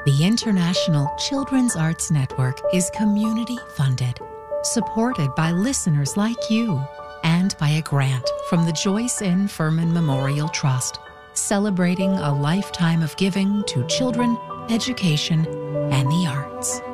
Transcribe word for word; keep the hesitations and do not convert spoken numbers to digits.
The International Children's Arts Network is community-funded, supported by listeners like you, and by a grant from the Joyce N. Furman Memorial Trust, celebrating a lifetime of giving to children, education, and the arts.